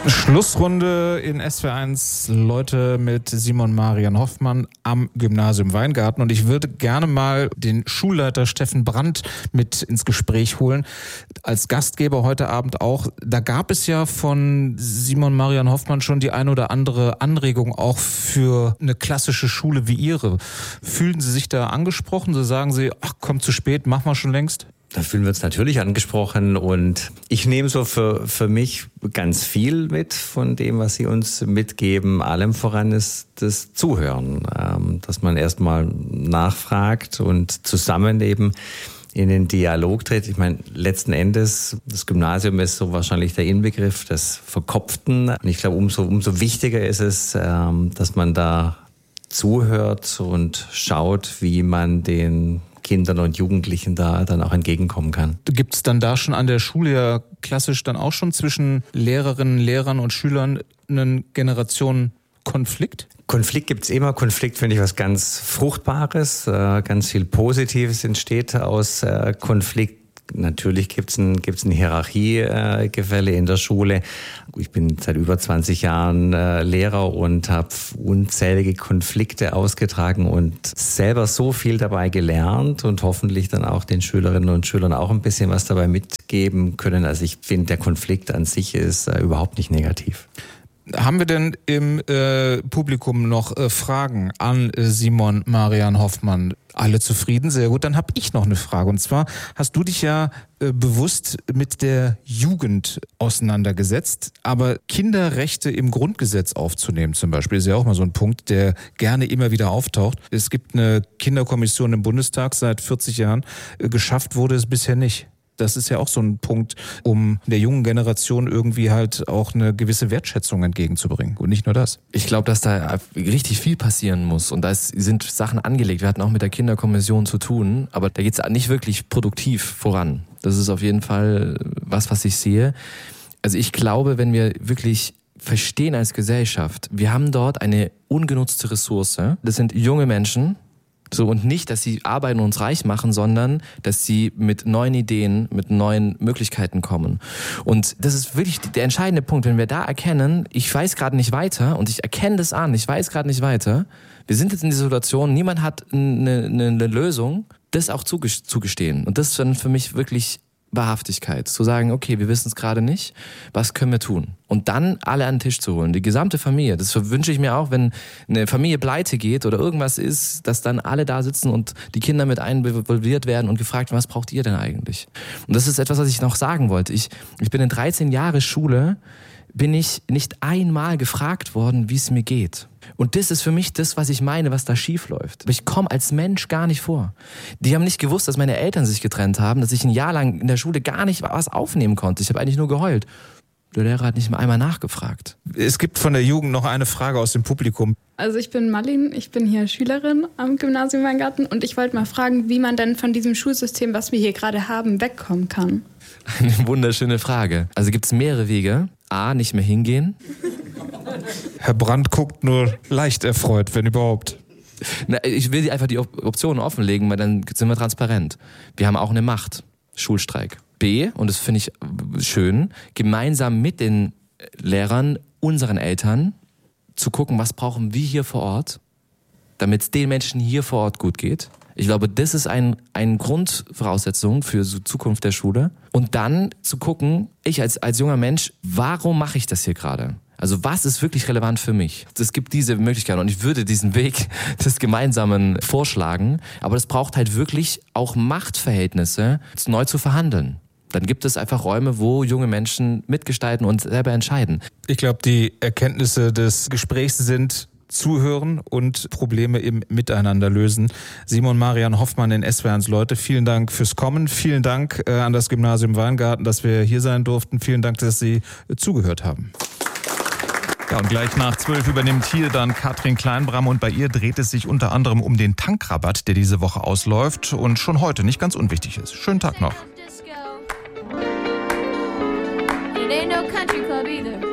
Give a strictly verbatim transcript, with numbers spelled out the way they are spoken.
Schlussrunde in S W R eins, Leute mit Simon Marian Hoffmann am Gymnasium Weingarten. Und ich würde gerne mal den Schulleiter Steffen Brandt mit ins Gespräch holen, als Gastgeber heute Abend auch. Da gab es ja von Simon Marian Hoffmann schon die ein oder andere Anregung auch für eine klassische Schule wie Ihre. Fühlen Sie sich da angesprochen? So sagen Sie, ach, kommt zu spät, machen wir schon längst? Da fühlen wir uns natürlich angesprochen und ich nehme so für, für mich ganz viel mit von dem, was Sie uns mitgeben. Allem voran ist das Zuhören, ähm, dass man erstmal nachfragt und zusammen eben in den Dialog tritt. Ich meine, letzten Endes, das Gymnasium ist so wahrscheinlich der Inbegriff des Verkopften. Und ich glaube, umso, umso wichtiger ist es, ähm, dass man da zuhört und schaut, wie man den Kindern und Jugendlichen da dann auch entgegenkommen kann. Gibt es dann da schon an der Schule ja klassisch dann auch schon zwischen Lehrerinnen, Lehrern und Schülern einen Generationenkonflikt? Konflikt gibt's immer. Konflikt finde ich was ganz Fruchtbares. Ganz viel Positives entsteht aus Konflikt. Natürlich gibt's ein, gibt's ein Hierarchiegefälle in der Schule. Ich bin seit über zwanzig Jahren äh, Lehrer und habe unzählige Konflikte ausgetragen und selber so viel dabei gelernt und hoffentlich dann auch den Schülerinnen und Schülern auch ein bisschen was dabei mitgeben können. Also ich finde, der Konflikt an sich ist äh, überhaupt nicht negativ. Haben wir denn im äh, Publikum noch äh, Fragen an äh, Simon Marian Hoffmann? Alle zufrieden? Sehr gut. Dann habe ich noch eine Frage. Und zwar hast du dich ja äh, bewusst mit der Jugend auseinandergesetzt. Aber Kinderrechte im Grundgesetz aufzunehmen zum Beispiel ist ja auch mal so ein Punkt, der gerne immer wieder auftaucht. Es gibt eine Kinderkommission im Bundestag seit vierzig Jahren. Äh, geschafft wurde es bisher nicht. Das ist ja auch so ein Punkt, um der jungen Generation irgendwie halt auch eine gewisse Wertschätzung entgegenzubringen. Und nicht nur das. Ich glaube, dass da richtig viel passieren muss. Und da sind Sachen angelegt. Wir hatten auch mit der Kinderkommission zu tun. Aber da geht es nicht wirklich produktiv voran. Das ist auf jeden Fall was, was ich sehe. Also ich glaube, wenn wir wirklich verstehen als Gesellschaft, wir haben dort eine ungenutzte Ressource. Das sind junge Menschen. So, und nicht, dass sie arbeiten und uns reich machen, sondern dass sie mit neuen Ideen, mit neuen Möglichkeiten kommen. Und das ist wirklich der entscheidende Punkt. Wenn wir da erkennen, ich weiß gerade nicht weiter und ich erkenne das an, ich weiß gerade nicht weiter, wir sind jetzt in dieser Situation, niemand hat eine, eine, eine Lösung, das auch zugestehen. Und das ist dann für mich wirklich Wahrhaftigkeit. Zu sagen, okay, wir wissen es gerade nicht, was können wir tun? Und dann alle an den Tisch zu holen, die gesamte Familie. Das wünsche ich mir auch, wenn eine Familie pleite geht oder irgendwas ist, dass dann alle da sitzen und die Kinder mit involviert werden und gefragt werden, was braucht ihr denn eigentlich? Und das ist etwas, was ich noch sagen wollte. Ich, ich bin in dreizehn Jahre Schule, bin ich nicht einmal gefragt worden, wie es mir geht. Und das ist für mich das, was ich meine, was da schief läuft. Ich komme als Mensch gar nicht vor. Die haben nicht gewusst, dass meine Eltern sich getrennt haben, dass ich ein Jahr lang in der Schule gar nicht was aufnehmen konnte. Ich habe eigentlich nur geheult. Der Lehrer hat nicht mal einmal nachgefragt. Es gibt von der Jugend noch eine Frage aus dem Publikum. Also ich bin Marlin, ich bin hier Schülerin am Gymnasium Weingarten und ich wollte mal fragen, wie man denn von diesem Schulsystem, was wir hier gerade haben, wegkommen kann. Eine wunderschöne Frage. Also gibt es mehrere Wege. A, nicht mehr hingehen. Herr Brandt guckt nur leicht erfreut, wenn überhaupt. Na, ich will einfach die Optionen offenlegen, weil dann sind wir transparent. Wir haben auch eine Macht. Schulstreik. B, und das finde ich schön, gemeinsam mit den Lehrern, unseren Eltern, zu gucken, was brauchen wir hier vor Ort, damit es den Menschen hier vor Ort gut geht. Ich glaube, das ist ein, eine Grundvoraussetzung für die Zukunft der Schule. Und dann zu gucken, ich als, als junger Mensch, warum mache ich das hier gerade? Also was ist wirklich relevant für mich? Es gibt diese Möglichkeit und ich würde diesen Weg des Gemeinsamen vorschlagen. Aber das braucht halt wirklich auch Machtverhältnisse, neu zu verhandeln. Dann gibt es einfach Räume, wo junge Menschen mitgestalten und selber entscheiden. Ich glaube, die Erkenntnisse des Gesprächs sind zuhören und Probleme im Miteinander lösen. Simon Marian Hoffmann in S W R eins Leute, vielen Dank fürs Kommen. Vielen Dank äh, an das Gymnasium Weingarten, dass wir hier sein durften. Vielen Dank, dass Sie äh, zugehört haben. Ja, und gleich nach zwölf übernimmt hier dann Katrin Kleinbram und bei ihr dreht es sich unter anderem um den Tankrabatt, der diese Woche ausläuft und schon heute nicht ganz unwichtig ist. Schönen Tag noch. It ain't no country club either.